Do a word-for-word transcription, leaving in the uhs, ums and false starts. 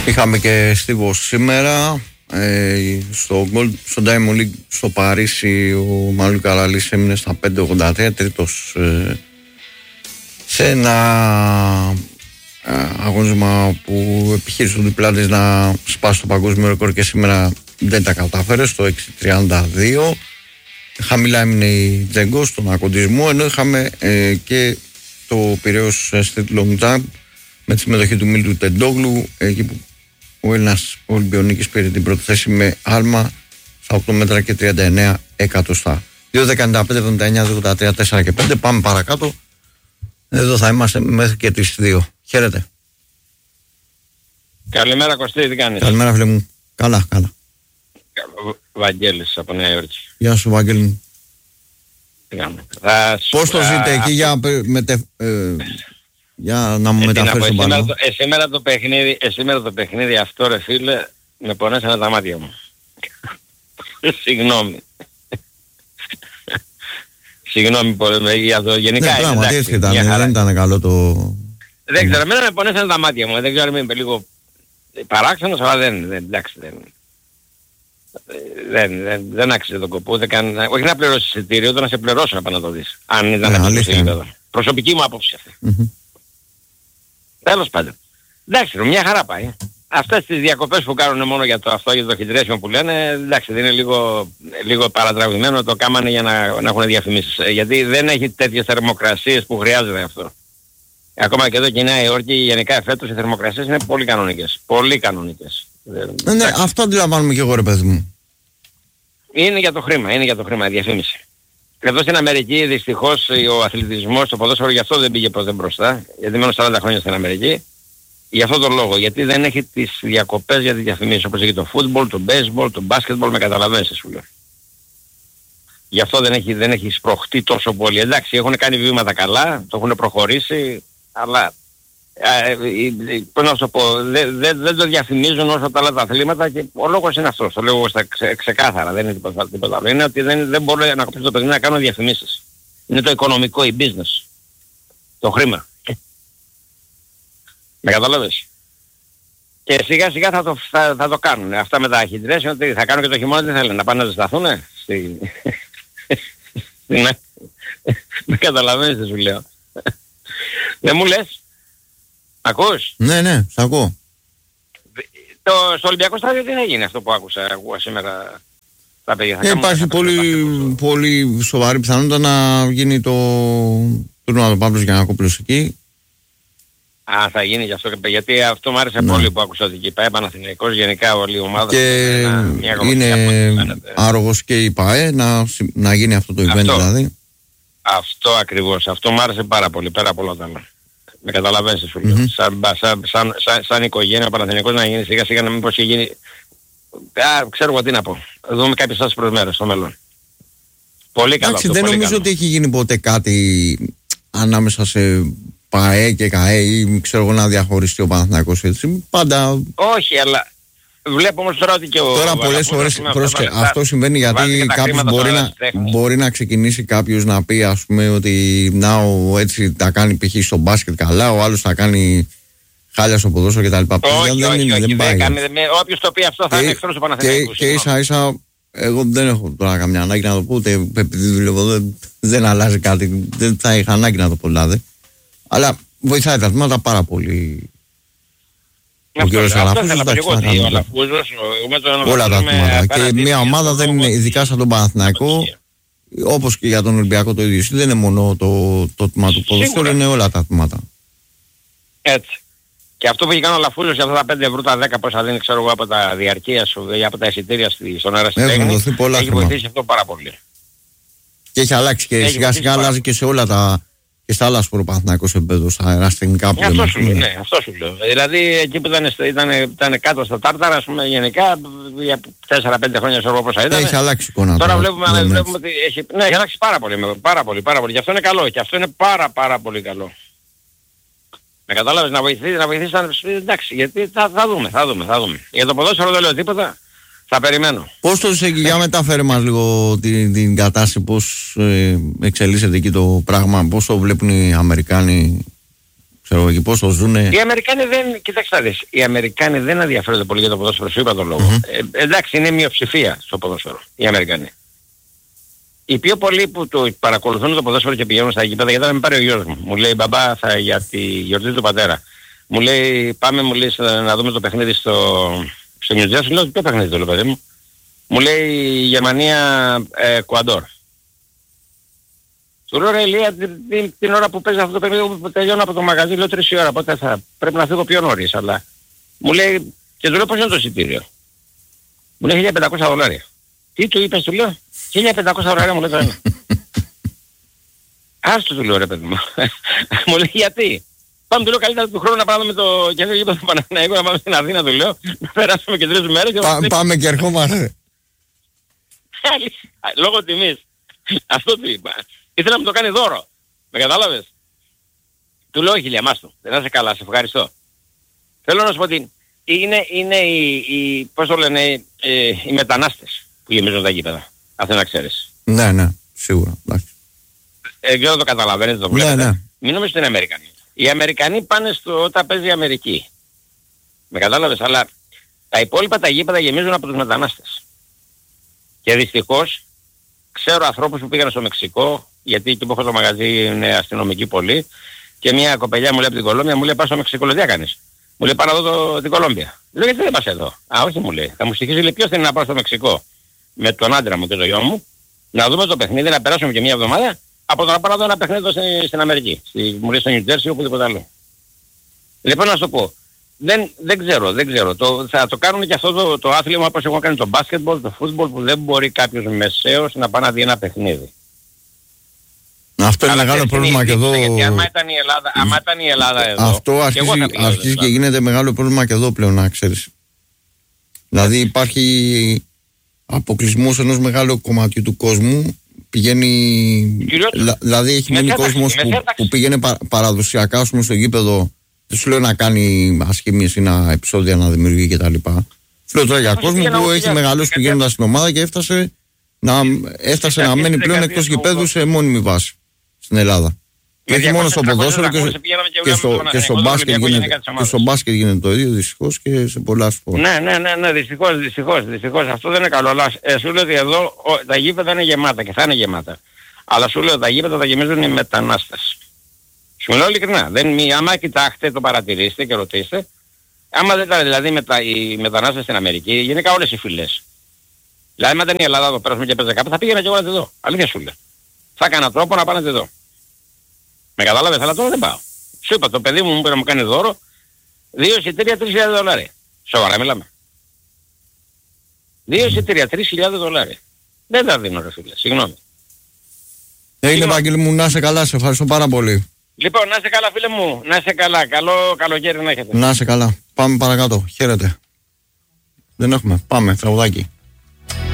Είχαμε και στίβο σήμερα ε, στο, Gold, στο Diamond League στο Παρίσι. Ο Μανουέλ Καραλής έμεινε στα πέντε ογδόντα τρία, τρίτος ε, σε ένα ε, αγώνισμα που επιχείρησε ο διπλάτης να σπάσει το παγκόσμιο ρεκόρ και σήμερα δεν τα κατάφερε στο έξι τριάντα δύο. Χαμηλά έμεινε η Τζέγκο στον ακοντισμό, ενώ είχαμε ε, και το Πειραιώς Street Long Jump με τη συμμετοχή του Μίλτου Τεντόγλου, εκεί που ο Έλληνας Ολυμπιονίκης πήρε την πρώτη θέση με άλμα στα οκτώ μέτρα και τριάντα εννέα εκατοστά. δύο δεκαεννιά πέντε εβδομήντα εννιά ογδόντα τρία τέσσερα και πέντε. Πάμε παρακάτω. Εδώ θα είμαστε μέχρι και τις δύο. Χαίρετε. Καλημέρα Κωστή, τι κάνεις? Καλημέρα φίλε μου. Καλά, καλά. Βαγγέλης από Νέα Υόρκη. Γεια σου Βαγγέλη. Πώς το ζείτε εκεί για, μετε, ε, για να μου ε, μεταφέρεις τον παλμό? Ε, σήμερα το παιχνίδι, ε, σήμερα το παιχνίδι αυτό ρε φίλε με πονέσανε τα μάτια μου. Συγγνώμη. Συγγνώμη πολύ για το γενικά. Ναι, πράγματι έτσι ήταν, δεν ήταν καλό το... Δεν ξέρω, εμένα με πονέσανε τα μάτια μου. Δεν ξέρω αν είμαι λίγο παράξενος, αλλά δεν, δεν, εντάξει, δεν... Δεν, δεν, δεν άξιζε τον κόπο, ούτε καν, όχι να πληρώσεις εισιτήριο, ούτε να σε πληρώσω να πάνε να το δεις. Αν ήταν yeah, αυτό το επίπεδο. Προσωπική μου άποψη αυτή. Mm-hmm. Τέλος πάντων. Εντάξει, μια χαρά πάει. Αυτές τις διακοπές που κάνουν μόνο για το αυτό, για το χιτρέσιμο που λένε, εντάξει, δεν είναι λίγο, λίγο παρατραβημένο, το κάμανε για να, να έχουν διαφημίσεις. Γιατί δεν έχει τέτοιες θερμοκρασίες που χρειάζεται αυτό. Ακόμα και εδώ και η Νέα Υόρκη, γενικά φέτος οι θερμοκρασίες είναι πολύ κανονικές. Πολύ κανονικές. Ναι, ναι, αυτό αντιλαμβάνομαι και εγώ ρε παιδί μου. Είναι για το χρήμα, είναι για το χρήμα, διαφήμιση. Εδώ στην Αμερική δυστυχώς ο αθλητισμός, το ποδόσφαιρο γι' αυτό δεν πήγε ποτέ μπροστά, γιατί μένω σαράντα χρόνια στην Αμερική. Γι' αυτόν τον λόγο, γιατί δεν έχει τις διακοπές για τις διαφημίσεις, όπως έχει το φούτμπολ, το μπέισμπολ, το μπάσκετμπολ, με καταλαβαίνεις σου λέω. Γι' αυτό δεν έχει, δεν έχει σπροχτεί τόσο πολύ. Εντάξει, έχουν κάνει βήματα καλά, το έχουν προχωρήσει, αλλά... πώς να σου πω, δεν δε, δε το διαφημίζουν όσο τα άλλα τα αθλήματα και ο λόγος είναι αυτός, το λέω στα ξε, ξεκάθαρα, δεν είναι τίποτα, τίποτα άλλο. Είναι ότι δεν, δεν μπορούν να κόψουν το παιδί να κάνουν διαφημίσεις. Είναι το οικονομικό, η business. Το χρήμα. Με καταλάβες. Και σιγά σιγά θα το, θα, θα το κάνουν. Αυτά με τα χιτρές είναι ότι θα κάνουν και το χειμώνα, τι θέλουν, να πάνε να ζεσταθούνε. Στη... ναι. Με καταλαβαίνεις τι σου λέω. Δεν μου λες. Ακούς? Ναι, ναι, σ' ακούω. Το, στο Ολυμπιακό στάδιο τι έγινε αυτό που άκουσα, ακούω σήμερα τα παιδιά? Ε, υπάρχει πολύ, πολύ σοβαρή πιθανότητα να γίνει το τουρνουά του Παύλος Γιαννακόπουλος εκεί. Α, θα γίνει γι' αυτό, γιατί αυτό μου άρεσε ναι. πολύ που άκουσα ότι εκεί πάει Παναθηναϊκός, γενικά όλη η ομάδα. Και ένα, μια είναι άρρογος και η ΠΑΕ να, να γίνει αυτό το event δηλαδή. Αυτό ακριβώς, αυτό μου άρεσε πάρα πολύ, πέρα από όλα τα άλλα. Με καταλαβαίνεις σου λέω. Mm-hmm. Σαν, σαν, σαν, σαν, σαν οικογένεια ο Παναθηναϊκός να γίνει σιγά σιγά, να μην πως γίνει... Α, ξέρω εγώ τι να πω. Δούμε κάποιες άλλες προσμέρες στο μέλλον. Πολύ καλό. Εντάξει, δεν νομίζω καλό. Ότι έχει γίνει ποτέ κάτι ανάμεσα σε ΠΑΕ και ΚΑΕ ή ξέρω εγώ να διαχωριστεί ο Παναθηναϊκός έτσι. Πάντα... Όχι, αλλά... Βλέπω όμως τώρα ότι και ο... Τώρα πολλές φορές αυτό, αυτό συμβαίνει γιατί κάποιος μπορεί να, μπορεί να ξεκινήσει κάποιος να πει ας πούμε ότι να ο, έτσι τα κάνει π.χ. στο μπάσκετ καλά, ο άλλος θα κάνει χάλια στο ποδόσφαιρο κτλ. Όχι, δεν όχι, είναι, όχι, δεν πάει. Κάνει, με, όποιος το πει αυτό θα είναι εχθρός του Παναθηναϊκού. Και, και ίσα ίσα εγώ δεν έχω τώρα καμιά ανάγκη να το πω, ούτε επειδή δουλεύω δεν, δεν αλλάζει κάτι, δεν θα είχα ανάγκη να το πω δηλαδή. Αλλά βοηθάει τα τμήματα πάρα πολύ. Ο κύριος Αλαφούζος, εντάξει, να κάνει όλα τα τμήματα. Και μια ομάδα δεν είναι, ειδικά σαν τον Παναθηναϊκό, όπως και για τον Ολυμπιακό το ίδιο, δεν είναι μόνο το, το τμήμα του ποδοσφαίρου, είναι όλα τα τμήματα. Έτσι. Και αυτό που έχει κάνει ο Αλαφούζος για αυτά τα πέντε ευρώ, τα δέκα πόσα δίνει, ξέρω εγώ, από τα διαρκεία σου ή από τα εισιτήρια στον αέρα στην τέχνη, έχει βοηθήσει αυτό πάρα πολύ. Και έχει αλλάξει και σιγά σιγά αλλάζει και σε όλα τα... και στα άλλα σποροπαθηναϊκός επίπεδο, στα αεραστηνικά που αυτό σου λέω, ναι, αυτό σου λέω. Δηλαδή εκεί που ήταν, ήταν, ήταν κάτω στα Τάρταρα, ας πούμε, γενικά για τέσσερα πέντε χρόνια ξέρω πόσα ήταν. Έχει αλλάξει εικόνα. Τώρα βλέπουμε, ναι, βλέπουμε ότι έχει, ναι, έχει αλλάξει πάρα πολύ, πάρα πολύ, πάρα πολύ. Και αυτό είναι καλό, και αυτό είναι πάρα πάρα πολύ καλό. Με κατάλαβες, να βοηθήσει, να βοηθήσει, εντάξει, γιατί θα, θα δούμε, θα δούμε, θα δούμε. Για το ποδόσφαιρο δεν λέω τίποτα. Θα περιμένω. Πώς το σε, για μεταφέρε μας λίγο την, την κατάσταση, πώς ε, εξελίσσεται εκεί το πράγμα, πώς το βλέπουν οι Αμερικάνοι Ξέρω εκεί πώς το ζουνε. Οι Αμερικάνοι δεν, κοιτάξτε δεις, οι Αμερικάνοι δεν ενδιαφέρονται πολύ για το ποδόσφαιρο, σου είπα τον λόγο. Mm-hmm. Ε, εντάξει, είναι μειοψηφία στο ποδόσφαιρο, οι Αμερικάνοι. Οι πιο πολλοί που το παρακολουθούν το ποδόσφαιρο και πηγαίνουν στα γήπεδα, γιατί θα με πάρει ο γιος μου. Μου λέει, μπαμπά, θα, για τη γιορτή του πατέρα. Μου λέει, πάμε, μου λέει, να δούμε το παιχνίδι στο, στο New Jersey. Λέω, ποιο παιχνίδι το λέω, παιδί μου. Μου λέει, Γερμανία, ε, Εκουαντόρ. Του λέω, ρε Ηλία, την, την, την ώρα που παίζει αυτό το παιχνίδι που τελειώνω από το μαγαζί, λέω τρεις η ώρα, οπότε θα πρέπει να φύγω πιο νωρίς, αλλά μου λέει, και του λέω πώς είναι το εισιτήριο. Μου λέει χίλια πεντακόσια δολάρια. Τι του είπες, του λέω, χίλια πεντακόσια δολάρια μου λέει το ένα. Άστο του λέω ρε παιδί μου. Μου λέει γιατί. Πάμε του λέω καλύτερα του χρόνου να πάμε με το κέντρο γήπεδο του Παναθηναϊκού, να πάμε στην Αθήνα του λέω, να περάσουμε και τρεις μέρες. Και Πά, πάμε και ερχόμαστε. Λόγω τιμής. Αυτό του είπα. Ήθελα να μου το κάνει δώρο. Με κατάλαβες. Του λέω όχι λιαμάστο. Δεν θα είσαι καλά, σε ευχαριστώ. Θέλω να σου πω ότι είναι, είναι οι, οι, πώς το λένε, ε, οι μετανάστες που γεμίζουν τα γήπεδα. Αυτό να ξέρεις. Ναι, ναι, σίγουρα. Ε, δεν το καταλαβαίνετε το βλέπετε. Ναι, ναι. Μην νομίζεις ότι είναι Αμερικανοί. Οι Αμερικανοί πάνε στο όταν παίζει η Αμερική. Με κατάλαβες, αλλά τα υπόλοιπα τα γήπεδα γεμίζουν από τους μετανάστες. Και δυστυχώς ξέρω ανθρώπους που πήγαν στο Μεξικό, γιατί εκεί που έχω το μαγαζί είναι αστυνομική πόλη, και μια κοπελιά μου λέει από την Κολόμπια, μου λέει πάω στο Μεξικό, λέει τι έκανες. Μου λέει πάω να δω το, την Κολόμπια. Λέω γιατί δεν πας εδώ. Α, όχι μου λέει. Θα μου στοιχίζει λέει ποιος θέλει να πάω στο Μεξικό με τον άντρα μου και το γιο μου, να δούμε το παιχνίδι, να περάσουμε και μια εβδομάδα, από το να πάω να δω ένα παιχνίδι στην, στην Αμερική. Στη, μου λέει στο New Jersey, οπουδήποτε άλλο. Λοιπόν να σου το πω. Δεν, δεν ξέρω, δεν ξέρω. Το, θα το κάνουν και αυτό το, το άθλημα όπως έχουν κάνει το μπάσκετμπολ, το φούτμπολ, που δεν μπορεί κάποιος μεσαίος να πάει να δει ένα παιχνίδι. Αυτό είναι μεγάλο πρόβλημα και εδώ. Γιατί άμα ήταν η Ελλάδα, άμα ήταν η Ελλάδα εδώ... Αυτό αρχίζει και, αρχίζει και γίνεται μεγάλο πρόβλημα και εδώ πλέον, να ξέρεις. Δηλαδή υπάρχει αποκλεισμός ενός μεγάλου κομματιού του κόσμου. Πηγαίνει... Λα, δηλαδή έχει μείνει κόσμος που, που πήγαινε πα, παραδοσιακά πούμε, στο γήπεδο. Δεν σου λέω να κάνει ασχήμιες ή να επεισόδια να δημιουργεί κτλ. Σου λέω τώρα για κόσμο που έχει μεγαλώσει πηγαίνοντας στην ομάδα και έφτασε να, έφτασε να μένει πλέον εκτός γηπέδου σε μόνιμη βάση στην Ελλάδα. Και όχι μόνο στο ποδόσφαιρο και, και, στο, και, στο μπάσκετ γίνεται, και στο μπάσκετ γίνεται το ίδιο δυστυχώς και σε πολλά σπορ. Ναι, ναι, ναι, ναι, δυστυχώς, δυστυχώς, δυστυχώς. Αυτό δεν είναι καλό. Αλλά ε, σου λέω ότι εδώ ο, τα γήπεδα είναι γεμάτα και θα είναι γεμάτα. Αλλά σου λέω τα γήπεδα θα γεμίζουν οι μετανάστες. Σου λέω ειλικρινά, δεν, άμα κοιτάξτε, το παρατηρήστε και ρωτήστε, άμα δεν ήταν δηλαδή μετα, οι μετανάστες στην Αμερική, γενικά όλες οι φυλές. Δηλαδή, άμα ήταν η Ελλάδα εδώ πέρασουμε και παίζε κάπου, θα πήγαινα και εγώ να τη δω. Αλήθεια σου λέω. Θα έκανα τρόπο να πάω να τη δω. Με κατάλαβες, αλλά τώρα δεν πάω. Σου είπα, το παιδί μου μου είπε να μου κάνει δώρο, δύο εισιτήρια τρεις χιλιάδες δολάρια. Σοβαρά μιλάμε. Δύο εισιτήρια τρεις χιλιάδες δολάρια. Δεν τα δίνω ρε φίλε, συγγνώμη. Έγινε Βαγγέλη μου, να είσαι καλά, σε ευχαριστώ πάρα πολύ. Λοιπόν, να είσαι καλά φίλε μου, να είσαι καλά, καλό καλοκαίρι να έχετε. Να είσαι καλά, πάμε παρακάτω, χαίρετε. Δεν έχουμε, πάμε, τραγουδάκι.